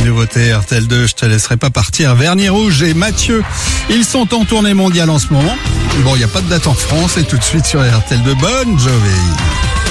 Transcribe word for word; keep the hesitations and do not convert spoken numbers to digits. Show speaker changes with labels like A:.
A: nouveautés R T L deux, je te laisserai pas partir. Vernis Rouge et Mathieu, ils sont en tournée mondiale en ce moment. Bon, il n'y a pas de date en France et tout de suite sur R T L deux, Bon Jovi.